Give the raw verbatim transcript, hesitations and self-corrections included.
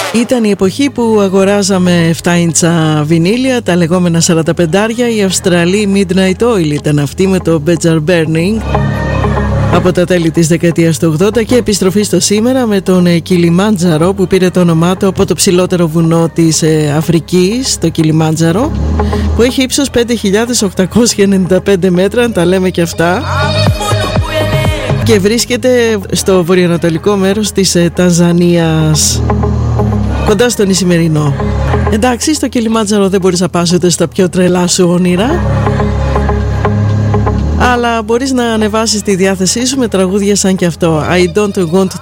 Ήταν η εποχή που αγοράζαμε επτά ίντσα βινίλια, τα λεγόμενα σαράντα πεντάρια. Η Αυστραλή Midnight Oil ήταν αυτή με το Bejar Burning από τα τέλη της δεκαετίας του ογδόντα, και επιστροφή στο σήμερα με τον Κιλιμάντζαρο, που πήρε το όνομά του από το ψηλότερο βουνό της Αφρικής, το Κιλιμάντζαρο, που έχει ύψος πέντε χιλιάδες οκτακόσια ενενήντα πέντε μέτρα, αν τα λέμε και αυτά, και βρίσκεται στο βορειοανατολικό μέρος της Τανζανίας, κοντά στον Ισημερινό. Εντάξει, στο Κιλιμάντζαρο δεν μπορείς να πας ούτε στα πιο τρελά σου όνειρα, αλλά μπορείς να ανεβάσεις τη διάθεσή σου με τραγούδια σαν και αυτό. I don't want